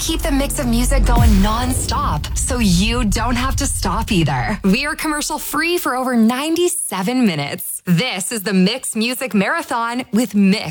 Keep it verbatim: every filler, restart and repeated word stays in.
keep the mix of music going non-stop, so you don't have to stop either. We are commercial-free for over ninety-seven minutes. This is the Mix Music Marathon with Mix.